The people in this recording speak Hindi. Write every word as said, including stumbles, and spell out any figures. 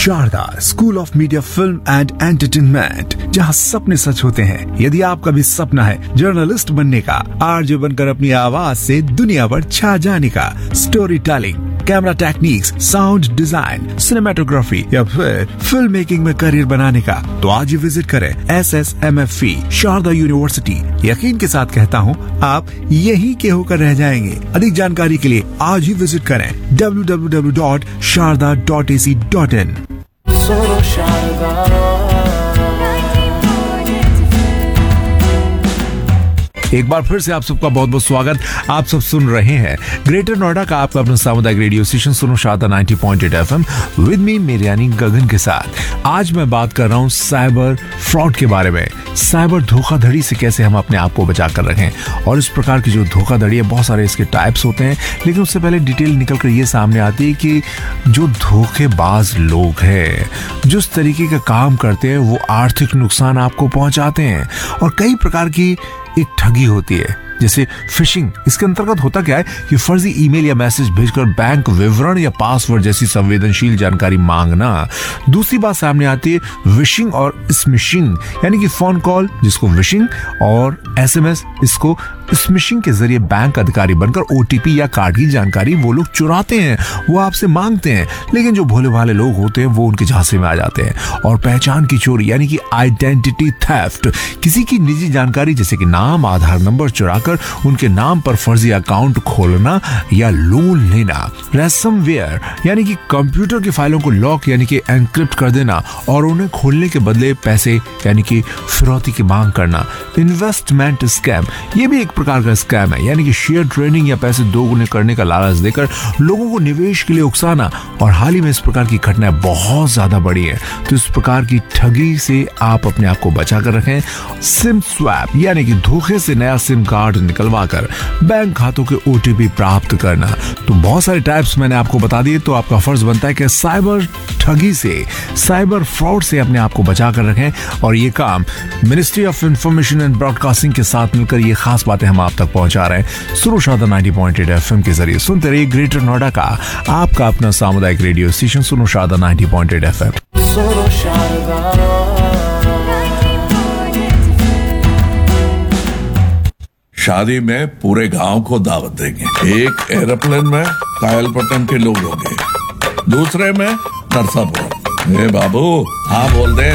Sharda school of media film and entertainment, जहां सपने सच होते हैं। यदि आपका भी सपना है जर्नलिस्ट बनने का, आरजे बनकर अपनी आवाज से दुनिया पर छा जाने का, story telling, camera techniques, sound design, cinematography या फिर फिल्म मेकिंग में करियर बनाने का, तो आज ही विजिट करें S S M F E Sharda university. यकीन के साथ कहता हूँ, आप यही के होकर रह जाएंगे। अधिक जानकारी के लिए आज ही विजिट करें W W W dot Sharda dot A C dot in. एक बार फिर से आप सबका बहुत बहुत स्वागत। आप सब सुन रहे हैं ग्रेटर नोएडा का आपका अपना सामुदायिक रेडियो स्टेशन सुनो Sharda ninety point eight F am with me मेरे यानी गगन के साथ। आज मैं बात कर रहा हूँ साइबर फ्रॉड के बारे में, साइबर धोखाधड़ी से कैसे हम अपने आप को बचा कर रखें। और इस प्रकार की जो धोखाधड़ी है, बहुत सारे इसके टाइप्स होते हैं, लेकिन उससे पहले डिटेल निकल कर ये सामने आती है कि जो धोखेबाज लोग हैं, जिस तरीके का काम करते हैं, वो आर्थिक नुकसान आपको पहुंचाते हैं। और कई प्रकार की एक ठगी होती है, जैसे फिशिंग। इसके अंतर्गत होता क्या है कि फर्जी ईमेल या मैसेज भेजकर बैंक विवरण या पासवर्ड जैसी संवेदनशील जानकारी मांगना। दूसरी बात सामने आती है विशिंग और स्मिशिंग, यानी कि फोन कॉल जिसको विशिंग और एसएमएस इसको स्मिशिंग के जरिए बैंक अधिकारी बनकर ओटीपी या कार्ड की जानकारी वो लोग चुराते हैं, वो आपसे मांगते हैं। लेकिन जो भोले भाले लोग होते हैं वो उनके झांसे में आ जाते हैं। और पहचान की चोरी यानी कि आइडेंटिटी थेफ्ट, किसी की निजी जानकारी जैसे कि नाम, आधार नंबर चुरा उनके नाम पर फर्जी अकाउंट खोलना या लोन लेना। रैंसमवेयर यानी कि कंप्यूटर की फाइलों को लॉक यानी कि एनक्रिप्ट कर देना और उन्हें खोलने के बदले पैसे यानी कि फिरौती की मांग करना। इन्वेस्टमेंट स्कैम, ये भी एक प्रकार का स्कैम है, यानी कि शेयर ट्रेडिंग या पैसे दोगुने करने का लालच देकर लोगों को निवेश के लिए उकसाना। और हाल ही में इस प्रकार की घटनाएं बहुत ज्यादा बढ़ी है, तो इस प्रकार की ठगी से आप अपने आप को बचा कर रखें। सिम स्वैप यानी कि धोखे से नया सिम कार्ड निकलवाकर बैंक खातों के ओटीपी प्राप्त करना। तो बहुत सारे टाइप्स मैंने आपको बता दिए, तो आपका फर्ज बनता है कि साइबर ठगी से, साइबर फ्रॉड से अपने आप को बचा कर रखें। और ये काम ministry of information and broadcasting के साथ मिलकर ये खास बातें हम आप तक पहुंचा रहे हैं। सुनो Sharda ninety point eight F M के जरिए सुनते रहिए ग्रेटर नोएडा का आपका अपना सामुदायिक रेडियो स्टेशन सुनो Sharda ninety point eight F M. शादी में पूरे गांव को दावत देंगे। एक एरोप्लेन में कायलपट्टनम के लोग होंगे, दूसरे में नरसापुर। ए बाबू, हाँ बोल दे।